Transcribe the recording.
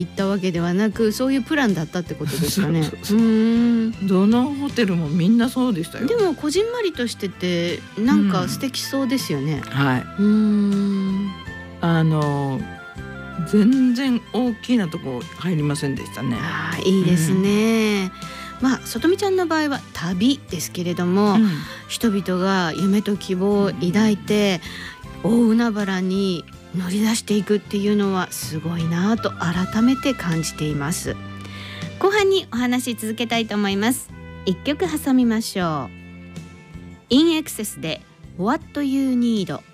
行ったわけではなく、そういうプランだったってことですかね。 どのホテルもみんなそうでしたよ。 でもこじんまりとしててなんか素敵そうですよね。 はい。全然大きなとこ入りませんでしたね。 いいですね。里美ちゃんの場合は旅ですけれども、人々が夢と希望を抱いて大海原に乗り出していくっていうのはすごいなと改めて感じています。後半にお話し続けたいと思います。一曲挟みましょう。インエクセスで What You Need。